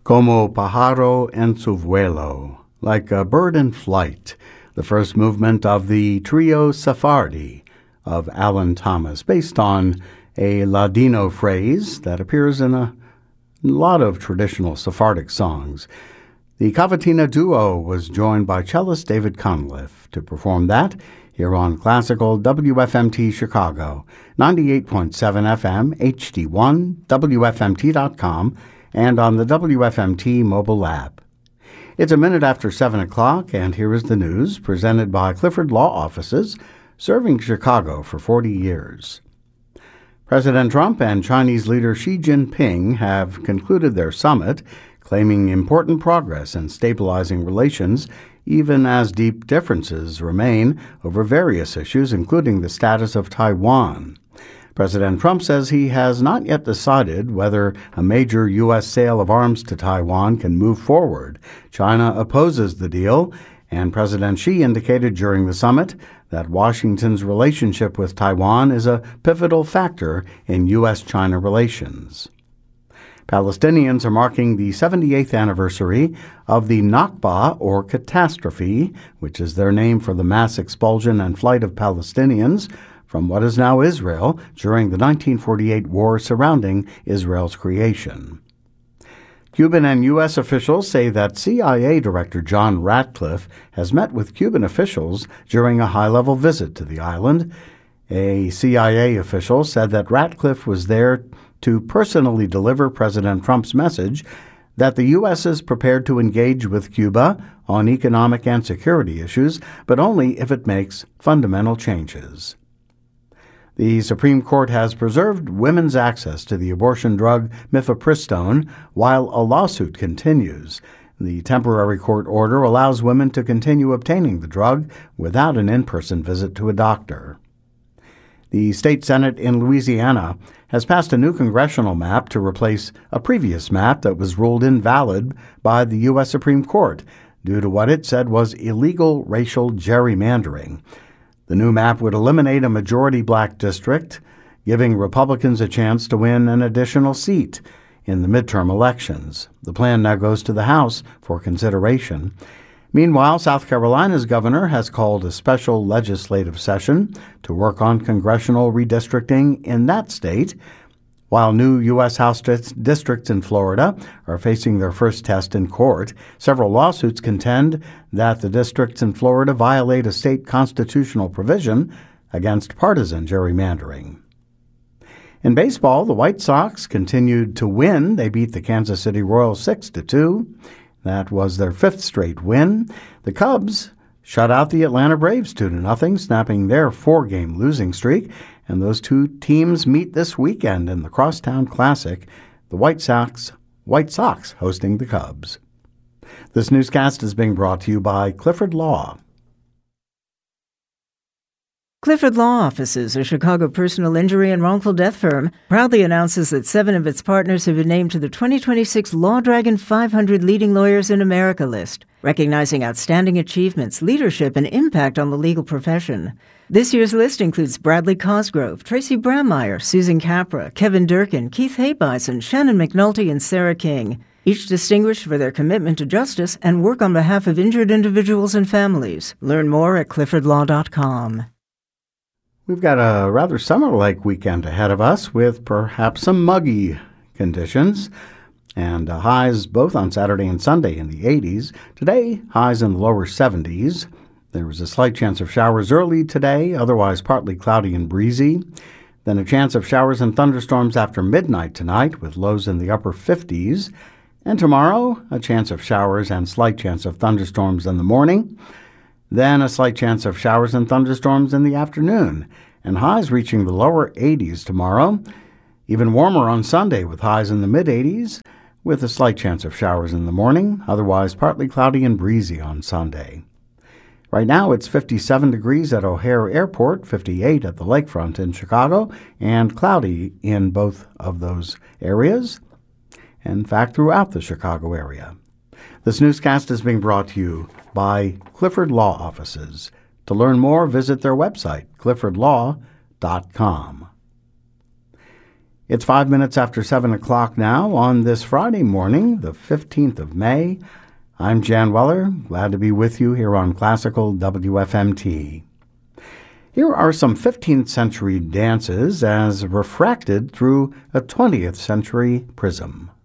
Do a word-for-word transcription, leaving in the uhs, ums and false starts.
Como pájaro en su vuelo, like a bird in flight, the first movement of the Trio Sephardi of Alan Thomas, based on a Ladino phrase that appears in a lot of traditional Sephardic songs. The Cavatina duo was joined by cellist David Conliffe to perform that here on Classical W F M T Chicago, ninety-eight point seven F M, H D one, W F M T dot com, and on the W F M T mobile app. It's a minute after seven o'clock, and here is the news presented by Clifford Law Offices, serving Chicago for forty years. President Trump and Chinese leader Xi Jinping have concluded their summit, claiming important progress in stabilizing relations, even as deep differences remain over various issues, including the status of Taiwan. President Trump says he has not yet decided whether a major U S sale of arms to Taiwan can move forward. China opposes the deal, and President Xi indicated during the summit that Washington's relationship with Taiwan is a pivotal factor in U S China relations. Palestinians are marking the seventy-eighth anniversary of the Nakba, or catastrophe, which is their name for the mass expulsion and flight of Palestinians from what is now Israel during the nineteen forty-eight war surrounding Israel's creation. Cuban and U S officials say that C I A Director John Ratcliffe has met with Cuban officials during a high-level visit to the island. A C I A official said that Ratcliffe was there to personally deliver President Trump's message that the U S is prepared to engage with Cuba on economic and security issues, but only if it makes fundamental changes. The Supreme Court has preserved women's access to the abortion drug mifepristone while a lawsuit continues. The temporary court order allows women to continue obtaining the drug without an in-person visit to a doctor. The state Senate in Louisiana has passed a new congressional map to replace a previous map that was ruled invalid by the U S Supreme Court due to what it said was illegal racial gerrymandering. The new map would eliminate a majority black district, giving Republicans a chance to win an additional seat in the midterm elections. The plan now goes to the House for consideration. Meanwhile, South Carolina's governor has called a special legislative session to work on congressional redistricting in that state, while new U S House districts in Florida are facing their first test in court. Several lawsuits contend that the districts in Florida violate a state constitutional provision against partisan gerrymandering. In baseball, the White Sox continued to win. They beat the Kansas City Royals six to two. That was their fifth straight win. The Cubs shut out the Atlanta Braves two to nothing, snapping their four-game losing streak. And those two teams meet this weekend in the Crosstown Classic, the White Sox, White Sox hosting the Cubs. This newscast is being brought to you by Clifford Law. Clifford Law Offices, a Chicago personal injury and wrongful death firm, proudly announces that seven of its partners have been named to the twenty twenty-six Law Dragon five hundred Leading Lawyers in America list, recognizing outstanding achievements, leadership, and impact on the legal profession. This year's list includes Bradley Cosgrove, Tracy Brammeyer, Susan Capra, Kevin Durkin, Keith Haybison, Shannon McNulty, and Sarah King, each distinguished for their commitment to justice and work on behalf of injured individuals and families. Learn more at clifford law dot com. We've got a rather summer-like weekend ahead of us with perhaps some muggy conditions and uh, highs both on Saturday and Sunday in the eighties. Today, highs in the lower seventies. There was a slight chance of showers early today, otherwise partly cloudy and breezy. Then a chance of showers and thunderstorms after midnight tonight with lows in the upper fifties. And tomorrow, a chance of showers and slight chance of thunderstorms in the morning. Then a slight chance of showers and thunderstorms in the afternoon, and highs reaching the lower eighties tomorrow. Even warmer on Sunday with highs in the mid-eighties, with a slight chance of showers in the morning, otherwise partly cloudy and breezy on Sunday. Right now it's fifty-seven degrees at O'Hare Airport, fifty-eight at the lakefront in Chicago, and cloudy in both of those areas. In fact, throughout the Chicago area. This newscast is being brought to you by Clifford Law Offices. To learn more, visit their website, clifford law dot com. It's five minutes after seven o'clock now on this Friday morning, the fifteenth of May. I'm Jan Weller, glad to be with you here on Classical W F M T. Here are some fifteenth century dances as refracted through a twentieth century prism.